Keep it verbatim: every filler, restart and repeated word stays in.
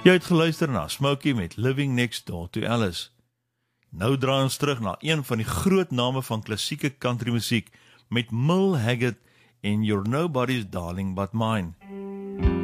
Jy het geluister na Smokey met Living Next Door to Alice. Nou draai ons terug na een van die groot name van klassieke country musiek met Merle Haggard en You're Nobody's Darling But Mine.